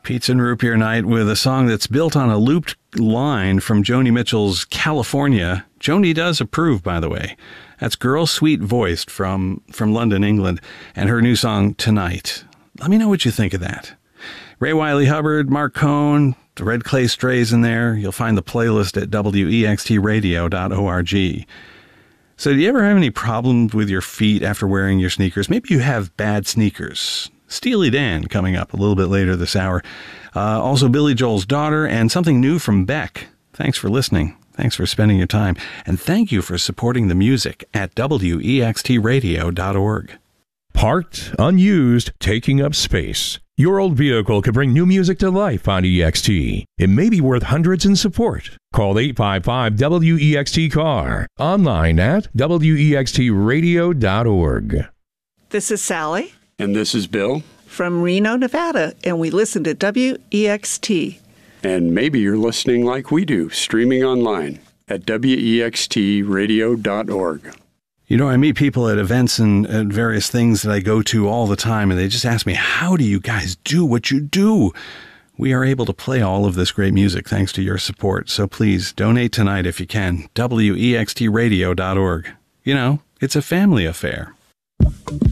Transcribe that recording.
Pizza and Root Beer Night with a song that's built on a looped line from Joni Mitchell's California. Joni does approve, by the way. That's Girl Sweet Voiced from London, England, and her new song, Tonight. Let me know what you think of that. Ray Wiley Hubbard, Mark Cohn, the Red Clay Strays in there. You'll find the playlist at wextradio.org. So do you ever have any problems with your feet after wearing your sneakers? Maybe you have bad sneakers. Steely Dan coming up a little bit later this hour. Also Billy Joel's Daughter and something new from Beck. Thanks for listening. Thanks for spending your time. And thank you for supporting the music at wextradio.org. Parked, unused, taking up space. Your old vehicle could bring new music to life on EXT. It may be worth hundreds in support. Call 855-WEXT-CAR. Online at wextradio.org. This is Sally. And this is Bill. From Reno, Nevada, and we listen to WEXT. And maybe you're listening like we do, streaming online at wextradio.org. You know, I meet people at events and at various things that I go to all the time, and they just ask me, how do you guys do what you do? We are able to play all of this great music thanks to your support, so please donate tonight if you can. wextradio.org. You know, it's a family affair.